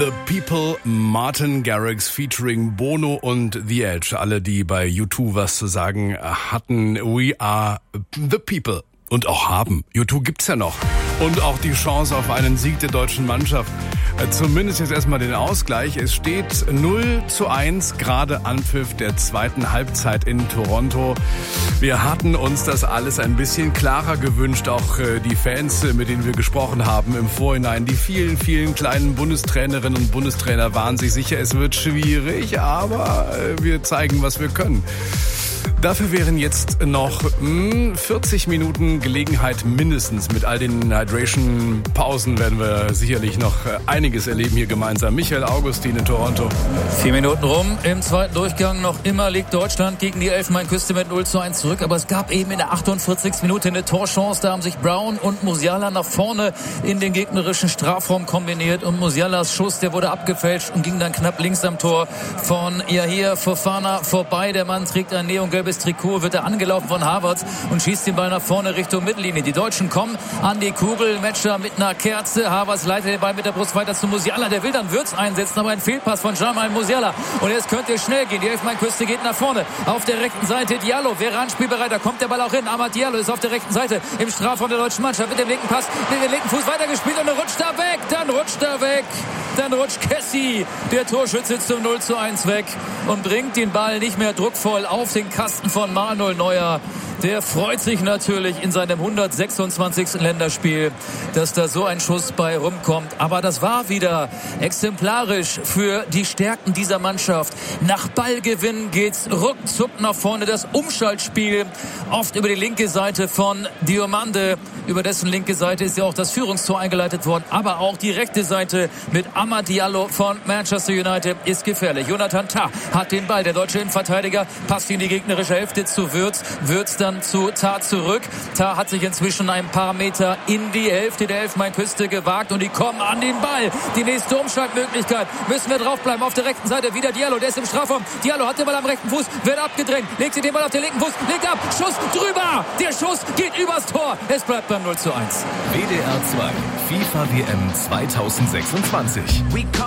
The People, Martin Garrix featuring Bono und The Edge. Alle, die bei U2 was zu sagen hatten. We are the people. Und auch haben. U2 gibt's ja noch. Und auch die Chance auf einen Sieg der deutschen Mannschaft. Zumindest jetzt erstmal den Ausgleich. Es steht 0:1, gerade Anpfiff der zweiten Halbzeit in Toronto. Wir hatten uns das alles ein bisschen klarer gewünscht. Auch die Fans, mit denen wir gesprochen haben im Vorhinein. Die vielen, vielen kleinen Bundestrainerinnen und Bundestrainer waren sich sicher, es wird schwierig, aber wir zeigen, was wir können. Dafür wären jetzt noch 40 Minuten Gelegenheit mindestens. Mit all den Hydration-Pausen werden wir sicherlich noch einiges erleben hier gemeinsam. Michael Augustin in Toronto. 4 Minuten rum im zweiten Durchgang. Noch immer liegt Deutschland gegen die Elfenbeinküste mit 0:1 zurück. Aber es gab eben in der 48. Minute eine Torchance. Da haben sich Brown und Musiala nach vorne in den gegnerischen Strafraum kombiniert. Und Musialas Schuss, der wurde abgefälscht und ging dann knapp links am Tor von Yahia Fofana vorbei. Der Mann trägt ein neongelbes Trikot, wird er angelaufen von Havertz und schießt den Ball nach vorne Richtung Mittellinie. Die Deutschen kommen an die Kugel, Metscher mit einer Kerze. Havertz leitet den Ball mit der Brust weiter zu Musiala. Der will dann Würz einsetzen, aber ein Fehlpass von Jamal Musiala. Und jetzt könnte es schnell gehen. Die Elfenbeinküste geht nach vorne. Auf der rechten Seite Diallo wäre anspielbereit. Da kommt der Ball auch hin. Amad Diallo ist auf der rechten Seite im Strafraum der deutschen Mannschaft mit dem linken Pass, mit dem linken Fuß weitergespielt und dann rutscht er weg. Dann rutscht Kessie, der Torschütze, zum 0:1 weg und bringt den Ball nicht mehr druckvoll auf den Kasten von Manuel Neuer. Der freut sich natürlich in seinem 126. Länderspiel, dass da so ein Schuss bei rumkommt. Aber das war wieder exemplarisch für die Stärken dieser Mannschaft. Nach Ballgewinn geht's ruckzuck nach vorne. Das Umschaltspiel oft über die linke Seite von Diomande. Über dessen linke Seite ist ja auch das Führungstor eingeleitet worden. Aber auch die rechte Seite mit Amad Diallo von Manchester United ist gefährlich. Jonathan Tah hat den Ball. Der deutsche Innenverteidiger passt in die gegnerische Hälfte zu Würz. Würz dann zu Tah zurück. Tah hat sich inzwischen ein paar Meter in die Hälfte der Elfenbeinküste gewagt und die kommen an den Ball. Die nächste Umschaltmöglichkeit. Müssen wir draufbleiben. Auf der rechten Seite wieder Diallo. Der ist im Strafraum. Diallo hat den Ball am rechten Fuß, wird abgedrängt. Legt sich den Ball auf den linken Fuß, legt ab. Schuss drüber. Der Schuss geht übers Tor. Es bleibt beim 0:1. WDR 2 FIFA WM 2026.